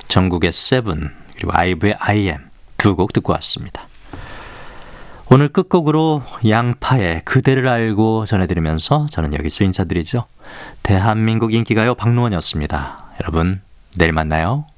정국의 세븐 그리고 아이브의 I am 두 곡 듣고 왔습니다. 오늘 끝곡으로 양파의 그대를 알고 전해드리면서 저는 여기서 인사드리죠. 대한민국 인기가요 박노원이었습니다. 여러분 내일 만나요.